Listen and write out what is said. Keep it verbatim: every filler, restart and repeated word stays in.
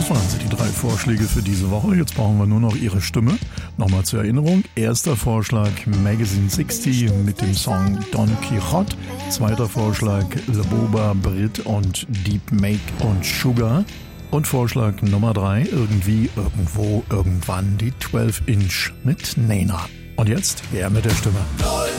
Das waren sie, die drei Vorschläge für diese Woche. Jetzt brauchen wir nur noch Ihre Stimme. Nochmal zur Erinnerung. Erster Vorschlag Magazine sechzig mit dem Song Don Quixote. Zweiter Vorschlag Leboba, Brit und Deep Make und Sugar. Und Vorschlag Nummer drei, irgendwie, irgendwo, irgendwann die zwölf Inch mit Nena. Und jetzt her mit der Stimme.